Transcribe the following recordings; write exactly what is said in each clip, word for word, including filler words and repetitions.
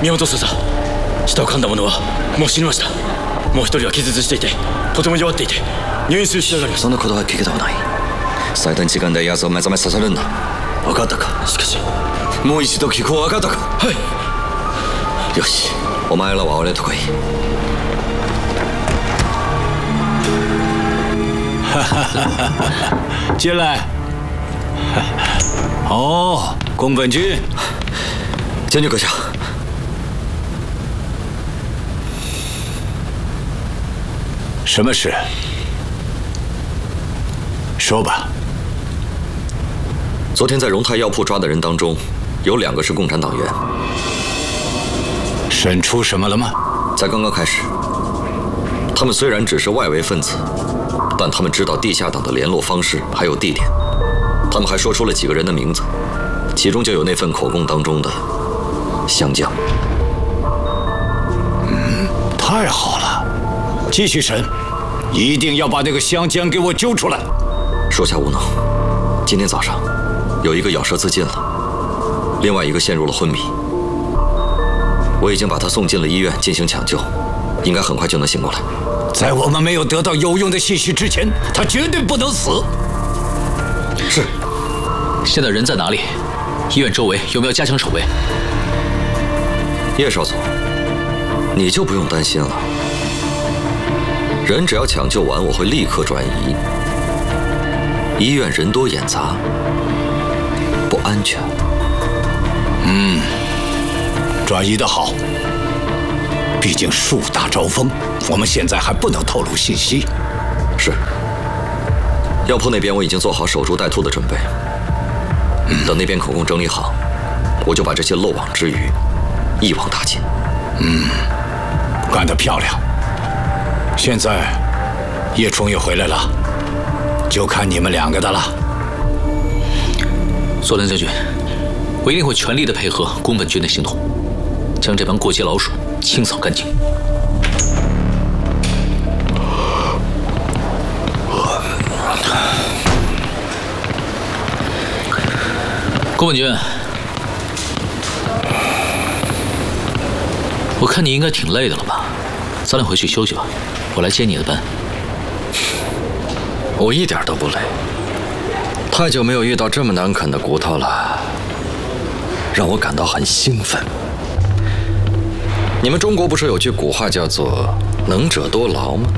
宮本捜査、下を噛んだ者はもう死にました。もう一人は気絶していて、とても弱っていて入院する必要があります。 そんなことは聞きたくない。最短時間で奴を目覚めさせるんだ。分かったか？ しかし、 もう一度聞こう。分かったか？ はい。 よし、お前らは俺とこい。 哈哈哈哈！进来。哦，宫本君。 将军阁下。 什么事？说吧。 昨天在荣泰药铺抓的人当中，有两个是共产党员。 审出什么了吗？ 才刚刚开始。他们虽然只是外围分子，但他们知道地下党的联络方式还有地点。他们还说出了几个人的名字，其中就有那份口供当中的湘江。 嗯，太好了，继续审，一定要把那个湘江给我揪出来。 属下无能。今天早上有一个咬舌自尽了，另外一个陷入了昏迷。我已经把他送进了医院进行抢救，应该很快就能醒过来。 在我们没有得到有用的信息之前，他绝对不能死。 是。 现在人在哪里？医院周围有没有加强守卫？ 叶少佐，你就不用担心了。人只要抢救完，我会立刻转移。医院人多眼杂，不安全。 嗯，转移得好。毕竟树大招风，我们现在还不能透露信息。 是。药铺那边我已经做好守株待兔的准备。等那边口供整理好，我就把这些漏网之鱼一网打尽。 嗯，干得漂亮。现在叶冲也回来了，就看你们两个的了。 佐藤将军，我一定会全力的配合宫本君的行动，将这帮过街老鼠清扫干净。宫本君，我看你应该挺累的了吧？早点回去休息吧，我来接你的班。 我一点都不累，太久没有遇到这么难啃的骨头了，让我感到很兴奋。你们中国不是有句古话叫做“能者多劳”吗？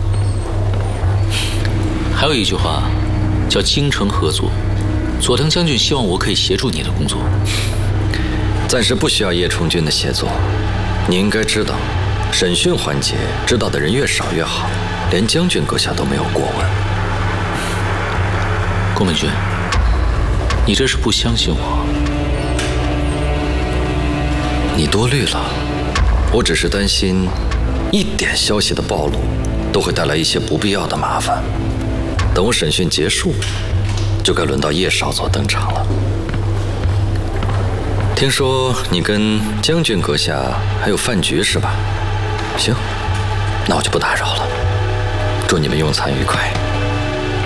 还有一句话叫“精诚合作”。佐藤将军希望我可以协助你的工作， 暂时不需要叶冲君的协作。你应该知道，审讯环节知道的人越少越好，连将军阁下都没有过问。 宫本君，你这是不相信我？ 你多虑了，我只是担心，一点消息的暴露都会带来一些不必要的麻烦。等我审讯结束，就该轮到叶少佐登场了。听说你跟将军阁下还有饭局是吧？行，那我就不打扰了。祝你们用餐愉快。